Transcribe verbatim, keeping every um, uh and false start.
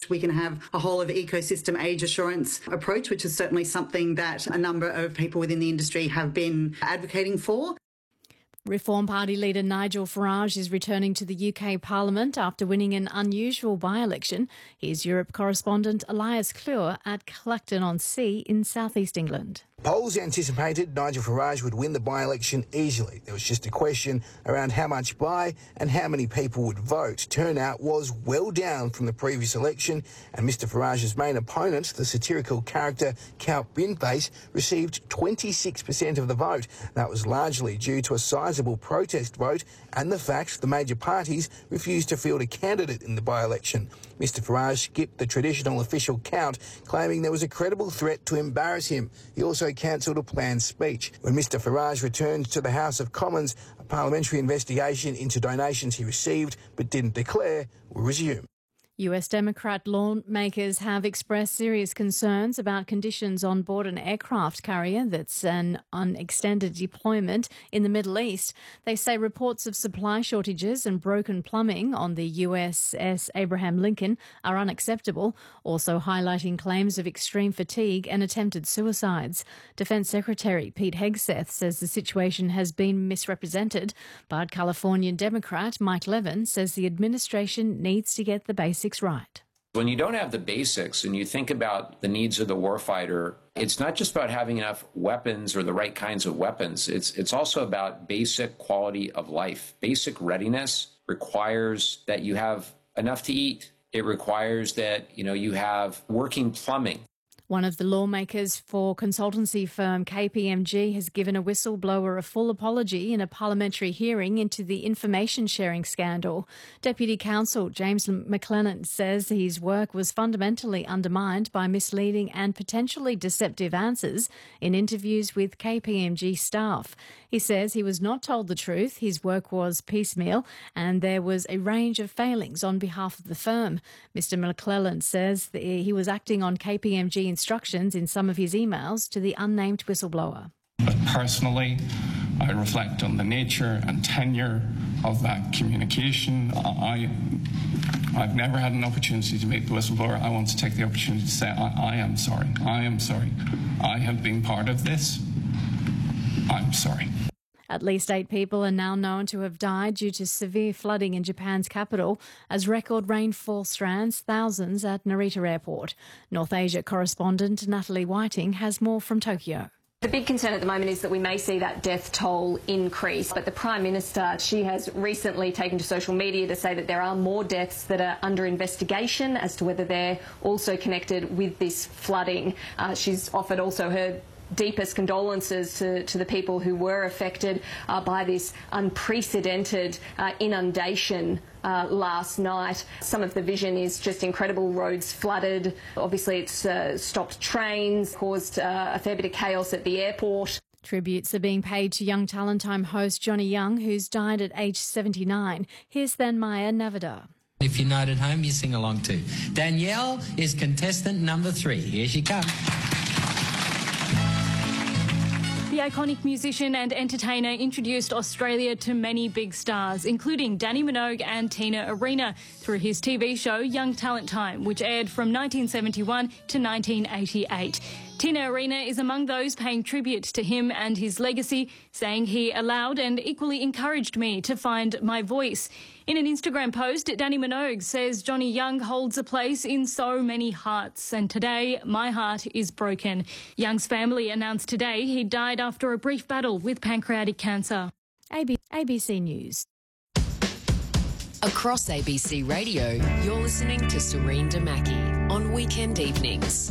We can have a whole of ecosystem age assurance approach, which is certainly something that a number of people within the industry have been advocating for. Reform Party leader Nigel Farage is returning to the U K Parliament after winning an unusual by-election. Here's Europe correspondent Elias Clure at Clacton-on-Sea in southeast England. Polls anticipated Nigel Farage would win the by-election easily. There was just a question around how much by and how many people would vote. Turnout was well down from the previous election, and Mister Farage's main opponent, the satirical character Count Binface, received twenty-six percent of the vote. That was largely due to a sizable protest vote and the fact the major parties refused to field a candidate in the by-election. Mister Farage skipped the traditional official count, claiming there was a credible threat to embarrass him. He also cancelled a planned speech. When Mister Farage returned to the House of Commons, a parliamentary investigation into donations he received but didn't declare will resume. U S Democrat lawmakers have expressed serious concerns about conditions on board an aircraft carrier that's an, on extended deployment in the Middle East. They say reports of supply shortages and broken plumbing on the U S S Abraham Lincoln are unacceptable, also highlighting claims of extreme fatigue and attempted suicides. Defence Secretary Pete Hegseth says the situation has been misrepresented, but Californian Democrat Mike Levin says the administration needs to get the basics right. When you don't have the basics and you think about the needs of the warfighter, it's not just about having enough weapons or the right kinds of weapons. It's it's also about basic quality of life. Basic readiness requires that you have enough to eat. It requires that, you know, you have working plumbing. One of the lawmakers for consultancy firm K P M G has given a whistleblower a full apology in a parliamentary hearing into the information sharing scandal. Deputy Counsel James McClellan says his work was fundamentally undermined by misleading and potentially deceptive answers in interviews with K P M G staff. He says he was not told the truth, his work was piecemeal, and there was a range of failings on behalf of the firm. Mister McClellan says that he was acting on K P M G instructions in some of his emails to the unnamed whistleblower. But personally, I reflect on the nature and tenure of that communication. I, I've never had an opportunity to meet the whistleblower. I want to take the opportunity to say I, I am sorry. I am sorry. I have been part of this. I'm sorry. At least eight people are now known to have died due to severe flooding in Japan's capital as record rainfall strands thousands at Narita Airport. North Asia correspondent Natalie Whiting has more from Tokyo. The big concern at the moment is that we may see that death toll increase, but the Prime Minister, she has recently taken to social media to say that there are more deaths that are under investigation as to whether they're also connected with this flooding. Uh, she's offered also her deepest condolences to, to the people who were affected uh, by this unprecedented uh, inundation uh, last night. Some of the vision is just incredible. Roads flooded. Obviously, it's uh, stopped trains, caused uh, a fair bit of chaos at the airport. Tributes are being paid to Young Talent Time host Johnny Young, who's died at age seventy-nine. Here's Thanmaya Navada. If you're not at home, you sing along too. Danielle is contestant number three. Here she comes. The iconic musician and entertainer introduced Australia to many big stars, including Danny Minogue and Tina Arena, through his T V show Young Talent Time, which aired from nineteen seventy-one to nineteen eighty-eight. Tina Arena is among those paying tribute to him and his legacy, saying he allowed and equally encouraged me to find my voice. In an Instagram post, Danny Minogue says Johnny Young holds a place in so many hearts, and today my heart is broken. Young's family announced today he died after a brief battle with pancreatic cancer. A B C News. Across A B C Radio, you're listening to Serene Damaki on weekend evenings.